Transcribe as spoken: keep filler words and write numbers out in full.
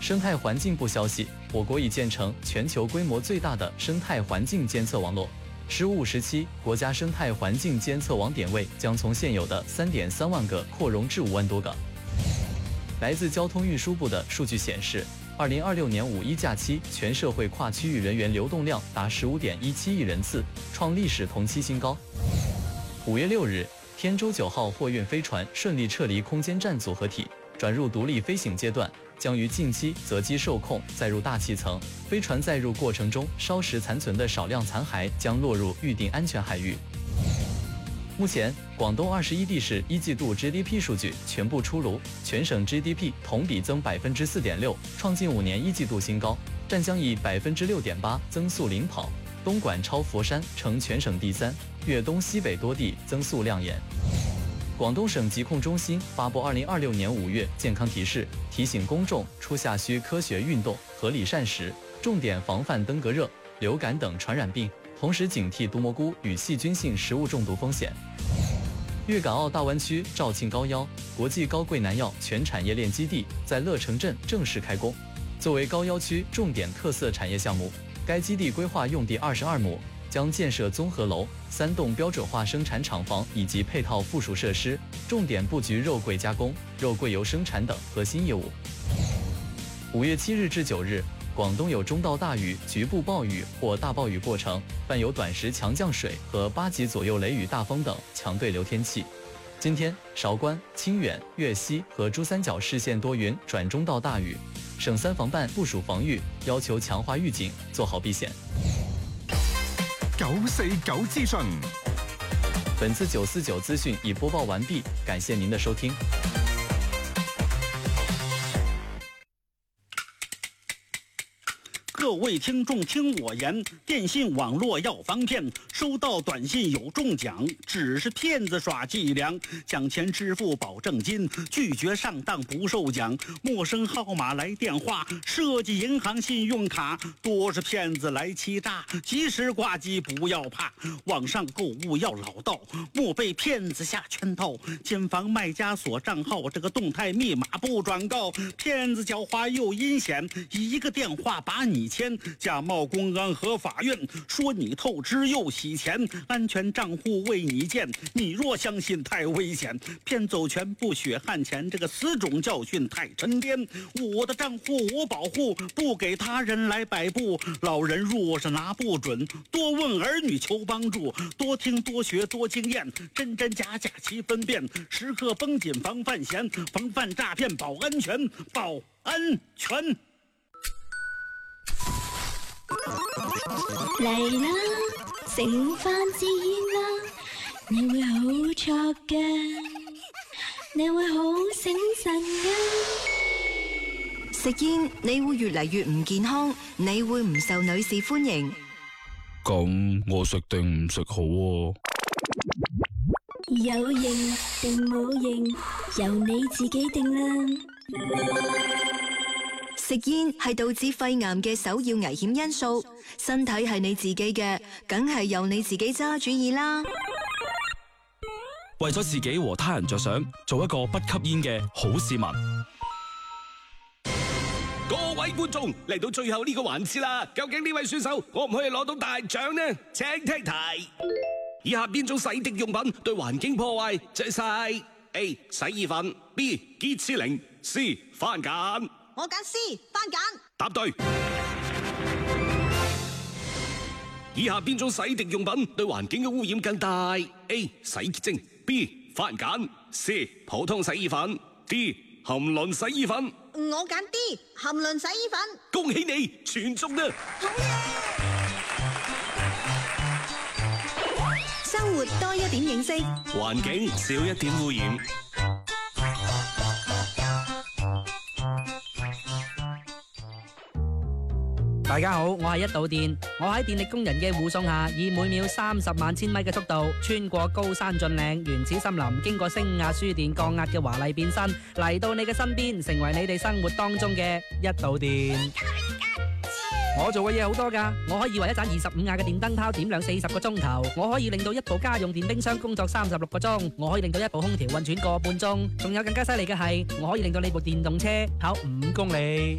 生态环境部消息，我国已建成全球规模最大的生态环境监测网络。十五时期，国家生态环境监测网点位将从现有的 三点三万个扩容至五万多个。来自交通运输部的数据显示，二零二六年五一假期全社会跨区域人员流动量达 十五点一七亿人次，创历史同期新高。五月六日，天舟九号货运飞船顺利撤离空间站组合体，转入独立飞行阶段，将于近期择机受控载入大气层。飞船载入过程中烧蚀残存的少量残骸将落入预定安全海域。目前，广东二十一地市一季度 G D P 数据全部出炉，全省 G D P 同比增 百分之四点六， 创近五年一季度新高。湛江以 百分之六点八 增速领跑，东莞超佛山成全省第三，粤东西北多地增速亮眼。广东省疾控中心发布二零二六年五月健康提示，提醒公众初夏需科学运动，合理膳食，重点防范登革热、流感等传染病，同时警惕毒蘑菇与细菌性食物中毒风险。粤港澳大湾区肇庆高幺国际高贵南药全产业链基地在乐城镇正式开工。作为高幺区重点特色产业项目，该基地规划用地二十二亩，将建设综合楼、三栋标准化生产厂房以及配套附属设施，重点布局肉桂加工、肉桂油生产等核心业务。五月七日至九日，广东有中到大雨、局部暴雨或大暴雨过程，伴有短时强降水和八级左右雷雨大风等强对流天气。今天，韶关、清远、粤西和珠三角市县多云转中到大雨，省三防办部署防御，要求强化预警，做好避险。 九四九資訊， 本次九四九資訊已播報完畢，感謝您的收聽。 各位听众听我言，电信网络要防骗，收到短信有中奖，只是骗子耍伎俩，奖钱支付保证金，拒绝上当不受奖，陌生号码来电话，设计银行信用卡，多是骗子来欺诈，及时挂机不要怕，网上购物要老道，莫被骗子下圈套，谨防卖家锁账号，这个动态密码不转告，骗子狡猾又阴险，一个电话把你签，假冒公安和法院，说你透支又洗钱，安全账户为你建，你若相信太危险，骗走全部血汗钱，这个死种教训太沉甸，我的账户我保护，不给他人来摆布，老人若是拿不准，多问儿女求帮助，多听多学多经验，真真假假齐分辨，时刻绷紧防范险，防范诈骗保安全，保安全。 嚟啦，食午飯自然啦，你會好錯嘅，你會好醒神嘅。 食煙你會越嚟越唔健康，你會唔受女士歡迎。 咁我食定唔食好啊？ 有型定冇型，由你自己定啦。 食煙係導致肺癌嘅首要危險因素，身體係你自己嘅，梗係由你自己揸主意啦。 為咗自己和他人着想，做一個不吸煙嘅好市民。 各位觀眾，嚟到最後呢個環節啦，究竟呢位選手可唔可以攞到大獎呢？請聽題：以下邊種洗滌用品對環境破壞最細 ？A. 洗衣粉 B. 潔廁靈 C. 番梘。 我揀 C 番梘。 答對。以下邊種洗滌用品對環境嘅污染更大 ？A. 洗潔精 B. 番梘 C. 普通洗衣粉 D. 含磷洗衣粉。 我揀 D 含磷洗衣粉。 恭喜你全中啦！ 好嘢！ 生活多一點認識， 環境少一點污染。 大家好，我係一度電，我喺電力工人嘅護送下，以每秒三十萬千米嘅速度，穿過高山峻嶺、原始森林，經過升壓輸電降壓嘅華麗變身，嚟到你嘅身邊，成為你哋生活當中嘅一度電。我做嘅嘢好多㗎，我可以為一盞二十五瓦嘅電燈泡點亮四十個鐘頭，我可以令到一部家用電冰箱工作三十六個鐘，我可以令到一部空調運轉個半鐘，仲有更加犀利嘅係，我可以令到你部電動車跑五公里。